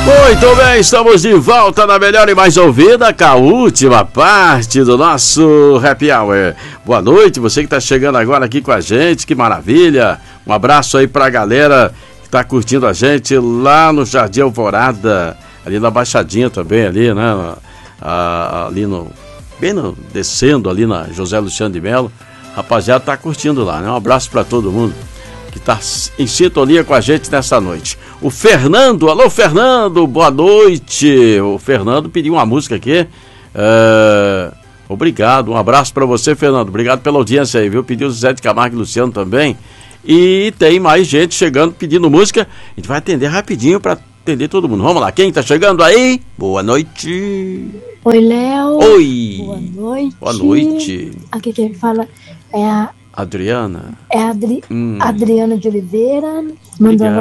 Muito bem, estamos de volta na melhor e mais ouvida com a última parte do nosso Happy Hour. Boa noite, você que está chegando agora aqui com a gente, que maravilha. Um abraço aí pra galera que está curtindo a gente lá no Jardim Alvorada, ali na Baixadinha também, ali, né? Ali descendo ali na José Luciano de Melo. Rapaziada, tá curtindo lá, né? Um abraço para todo mundo que está em sintonia com a gente nessa noite. O Fernando, alô Fernando, boa noite. O Fernando pediu uma música aqui. Obrigado, um abraço para você, Fernando. Obrigado pela audiência aí, viu? Pediu o Zé de Camargo e Luciano também. E tem mais gente chegando pedindo música. A gente vai atender rapidinho para atender todo mundo. Vamos lá, quem está chegando aí? Boa noite. Oi, Léo. Oi. Boa noite. Boa noite. Aqui quem fala é a Adriana. Adriana de Oliveira. Mandando